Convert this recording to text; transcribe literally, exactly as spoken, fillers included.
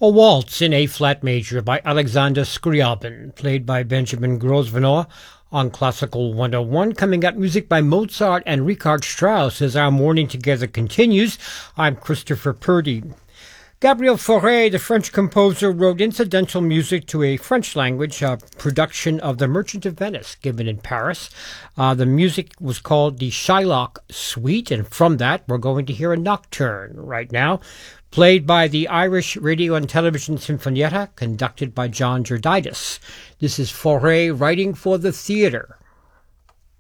A waltz in A-flat major by Alexander Scriabin, played by Benjamin Grosvenor on Classical one oh one. Coming up, music by Mozart and Richard Strauss as our morning together continues. I'm Christopher Purdy. Gabriel Fauré, the French composer, wrote incidental music to a French-language uh, production of The Merchant of Venice, given in Paris. Uh, the music was called the Shylock Suite, and from that, we're going to hear a nocturne right now, played by the Irish Radio and Television Sinfonietta, conducted by John Jurdaitis. This is Fauré writing for the theater.